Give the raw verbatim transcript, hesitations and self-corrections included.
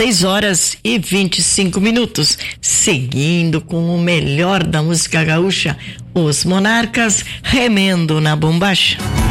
seis horas e vinte e cinco minutos. Seguindo com o melhor da música gaúcha, Os Monarcas, Remendo na Bombacha.